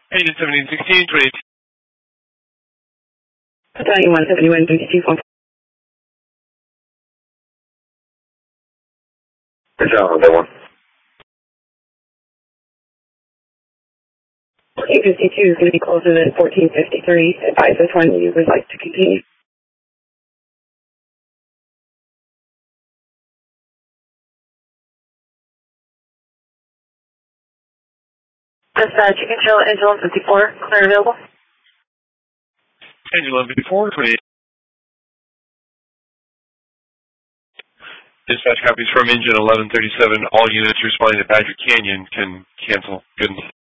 Engine 1716, 28. Battalion 171, 22. That one. 852 is going to be closer than 1453. Advise which one you would like to continue. Dispatch, you can show engine 154, clear available. Engine 154, 28. Dispatch copies from engine 1137. All units responding to Patrick Canyon can cancel. Good.